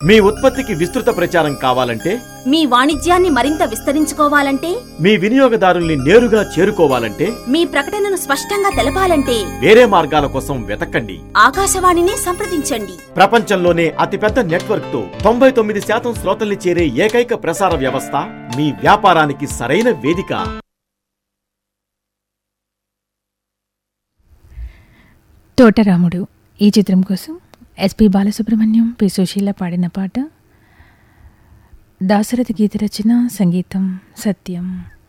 మీ ఉత్పత్తికి విస్తృత ప్రచారం కావాలంటే, మీ వాణిజ్యాన్ని మరింత విస్తరించుకోవాలంటే, మీ వినియోగదారుల్ని నేరుగా చేరుకోవాలంటే, మీ ప్రకటనను స్పష్టంగా తెలపాలంటే వేరే మార్గాల కోసం వెతకండి. ఆకాశవాణిని సంప్రదించండి. ప్రపంచంలోనే అతిపెద్ద నెట్వర్క్ తో 99% శ్రోతల్ని చేరే ఏకైక ప్రసార వ్యవస్థ మీ వ్యాపారానికి సరైన వేదిక. తోటరాముడు ఈ చిత్రం కోసం ఎస్పి బాలసుబ్రహ్మణ్యం, పి సుశీల పాడిన పాట. దాశరథి గీత రచన, సంగీతం సత్యం.